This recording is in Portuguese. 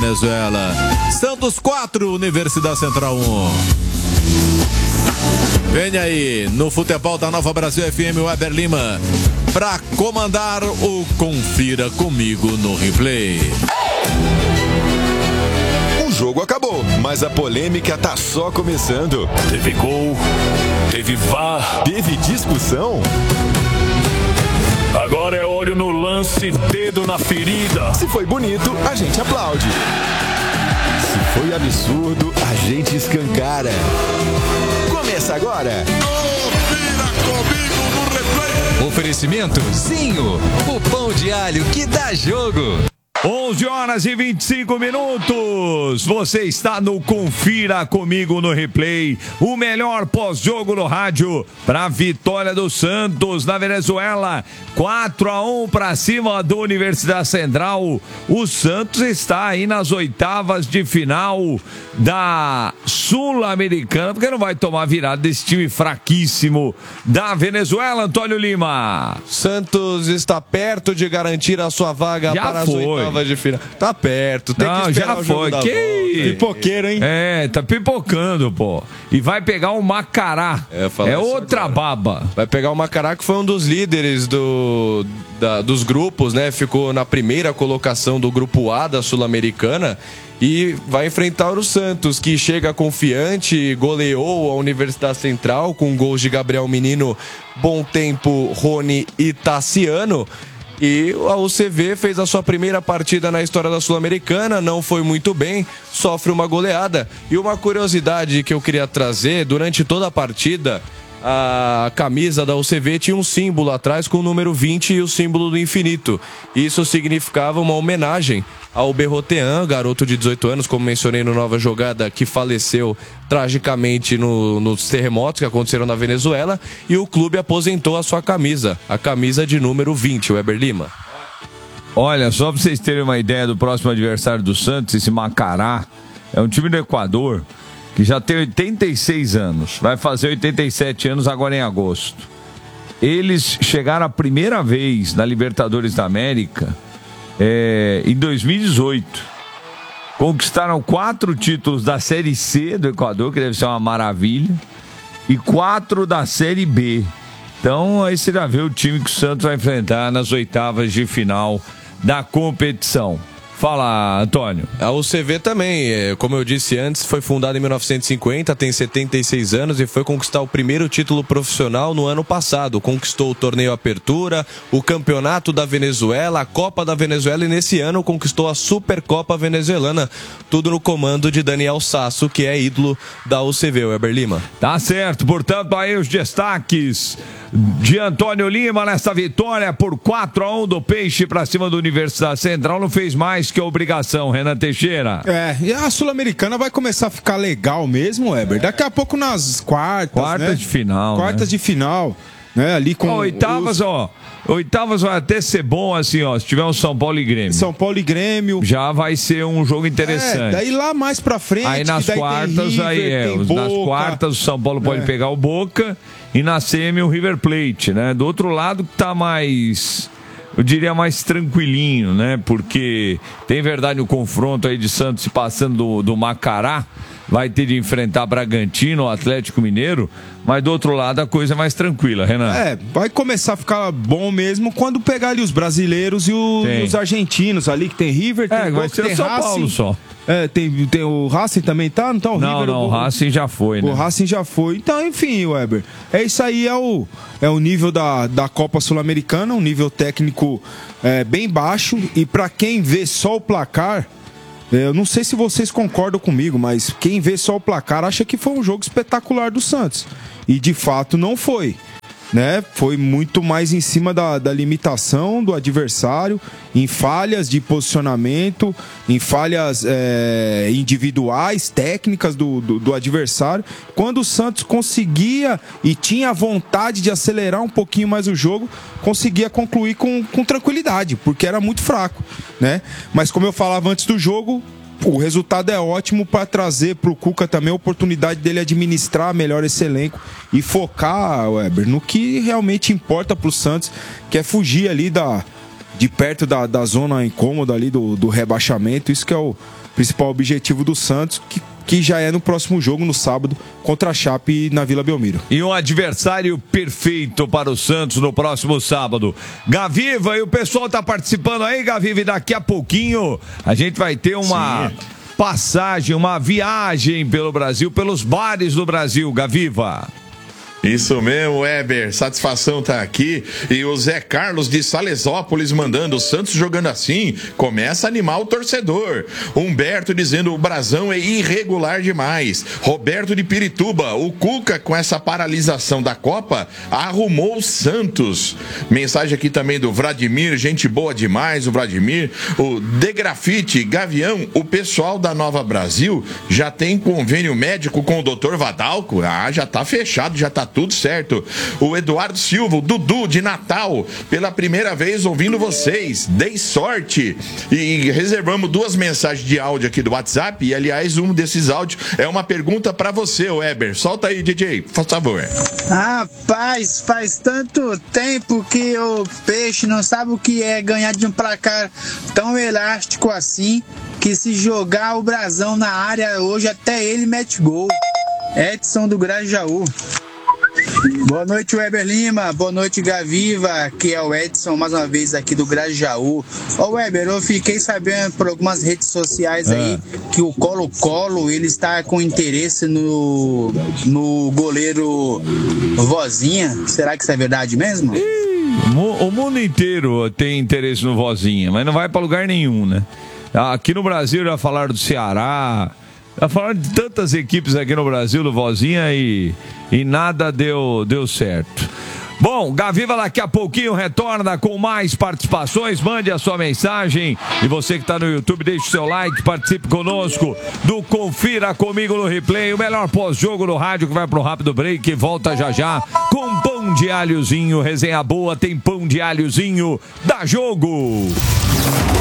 Venezuela. Santos 4, Universidade Central 1. Vem aí, no futebol da Nova Brasil FM, Weber Lima, pra comandar o Confira Comigo no Replay. O jogo acabou, mas a polêmica tá só começando. Teve gol, teve VAR, teve discussão. Agora é olho no lance, dedo na ferida. Se foi bonito, a gente aplaude. Se foi absurdo, a gente escancara. Começa agora. Confira Comigo no Replay. Oferecimento Zinho, o pão de alho que dá jogo. 11 horas e 25 minutos. Você está no Confira Comigo no Replay, o melhor pós-jogo no rádio para a vitória do Santos na Venezuela. 4-1 para cima da Universidade Central. O Santos está aí nas oitavas de final da Sul-Americana, porque não vai tomar virada desse time fraquíssimo da Venezuela. Antônio Lima. Santos está perto de garantir a sua vaga para as oitavas de final. Tá perto, tem que esperar já o jogo foi. da Que volta. pipoqueiro, hein? Tá pipocando, pô. E vai pegar o Macará. É outra baba. Vai pegar o Macará, que foi um dos líderes dos grupos, né? Ficou na primeira colocação do grupo A da Sul-Americana. E vai enfrentar o Santos, que chega confiante, goleou a Universidade Central com gols de Gabriel Menino, Bom Tempo, Rony e Tassiano. E a UCV fez a sua primeira partida na história da Sul-Americana, não foi muito bem, sofre uma goleada. E uma curiosidade que eu queria trazer, durante toda a partida, a camisa da UCV tinha um símbolo atrás com o número 20 e o símbolo do infinito. Isso significava uma homenagem ao Berrotean, garoto de 18 anos, como mencionei no Nova Jogada, que faleceu tragicamente nos terremotos que aconteceram na Venezuela, e o clube aposentou a sua camisa, a camisa de número 20, o Weber Lima. Olha, só para vocês terem uma ideia do próximo adversário do Santos, esse Macará, é um time do Equador que já tem 86 anos, vai fazer 87 anos agora em agosto. Eles chegaram a primeira vez na Libertadores da América em 2018. Conquistaram 4 títulos da Série C do Equador, que deve ser uma maravilha, e 4 da Série B. Então aí você já vê o time que o Santos vai enfrentar nas oitavas de final da competição. Fala, Antônio. A UCV também, como eu disse antes, foi fundada em 1950, tem 76 anos e foi conquistar o primeiro título profissional no ano passado. Conquistou o torneio Apertura, o Campeonato da Venezuela, a Copa da Venezuela e nesse ano conquistou a Supercopa Venezuelana. Tudo no comando de Daniel Sasso, que é ídolo da UCV, Weber Lima. Tá certo, portanto aí os destaques de Antônio Lima nessa vitória por 4-1 do Peixe para cima da Universidade Central. Não fez mais que a obrigação, Renan Teixeira. E a Sul-Americana vai começar a ficar legal mesmo, Weber. Daqui a pouco nas quartas, né? De final. Quartas de final, né? Ali com oitavas, oitavas vai até ser bom assim, se tiver um São Paulo e Grêmio. São Paulo e Grêmio. Já vai ser um jogo interessante. Daí lá mais pra frente. Aí nas quartas, nas quartas o São Paulo pode pegar o Boca e na semi o River Plate, né? Do outro lado tá mais, eu diria, mais tranquilinho, né? Porque tem verdade o confronto aí de Santos se passando do Macará, vai ter de enfrentar Bragantino, o Atlético Mineiro, mas do outro lado a coisa é mais tranquila, Renan. Vai começar a ficar bom mesmo quando pegar ali os brasileiros e os argentinos ali, que tem River, tem vai ser o São Paulo só. Tem o Racing também, tá? Não tá o River? Não, o Racing já foi, né? O Racing já foi. Então, enfim, Weber, isso aí é o nível da Copa Sul-Americana, um nível técnico bem baixo, e pra quem vê só o placar, eu não sei se vocês concordam comigo, mas quem vê só o placar acha que foi um jogo espetacular do Santos. E de fato não foi. Né? Foi muito mais em cima da limitação do adversário, em falhas de posicionamento, em falhas individuais, técnicas do adversário. Quando o Santos conseguia e tinha vontade de acelerar um pouquinho mais o jogo, conseguia concluir com tranquilidade, porque era muito fraco, né? Mas como eu falava antes do jogo, o resultado é ótimo para trazer para o Cuca também a oportunidade dele administrar melhor esse elenco e focar, Weber, no que realmente importa para o Santos, que é fugir ali de perto da zona incômoda ali do rebaixamento. Isso que é o principal objetivo do Santos, que já é no próximo jogo, no sábado, contra a Chape na Vila Belmiro. E um adversário perfeito para o Santos no próximo sábado. Gaviva, e o pessoal tá participando aí, Gaviva, e daqui a pouquinho a gente vai ter uma passagem, uma viagem pelo Brasil, pelos bares do Brasil, Gaviva. Isso mesmo, Weber, satisfação tá aqui. E o Zé Carlos de Salesópolis mandando: o Santos jogando assim começa a animar o torcedor. Humberto dizendo: o Brasão é irregular demais. Roberto de Pirituba: o Cuca, com essa paralisação da Copa, arrumou o Santos. Mensagem aqui também do Vladimir: gente boa demais, o Vladimir. O De Grafite: Gavião, o pessoal da Nova Brasil já tem convênio médico com o Dr. Vadalco? Já tá fechado, já tá tudo certo. O Eduardo Silva, o Dudu de Natal: pela primeira vez ouvindo vocês, dei sorte. E reservamos 2 mensagens de áudio aqui do WhatsApp, e aliás, um desses áudios é uma pergunta pra você, Weber. Solta aí, DJ, por favor. Rapaz, faz tanto tempo que o Peixe não sabe o que é ganhar de um placar tão elástico assim, que se jogar o Brasão na área hoje, até ele mete gol. Edson do Grajaú. Boa noite, Weber Lima. Boa noite, Gaviva. Que é o Edson, mais uma vez aqui do Grajaú. Ô, Weber, eu fiquei sabendo por algumas redes sociais aí que o Colo-Colo, ele está com interesse no goleiro Vozinha. Será que isso é verdade mesmo? O mundo inteiro tem interesse no Vozinha, mas não vai pra lugar nenhum, né? Aqui no Brasil já falaram do Ceará, já falaram de tantas equipes aqui no Brasil do Vozinha e nada deu certo. Bom, Gaviva daqui a pouquinho retorna com mais participações. Mande a sua mensagem. E você que está no YouTube, deixe o seu like, participe conosco do Confira Comigo no Replay, o melhor pós-jogo no rádio, que vai pro rápido break e volta já com pão de alhozinho. Resenha boa, tem pão de alhozinho. Dá jogo!